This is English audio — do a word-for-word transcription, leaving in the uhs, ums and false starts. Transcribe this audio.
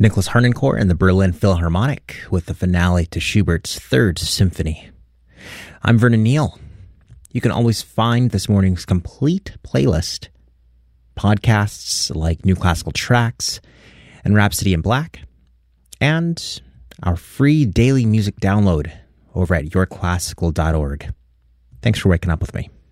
Nicholas Harnoncourt and the Berlin Philharmonic with the finale to Schubert's Third Symphony. I'm Vernon Neal. You can always find this morning's complete playlist, podcasts like New Classical Tracks and Rhapsody in Black, and our free daily music download over at your classical dot org. Thanks for waking up with me.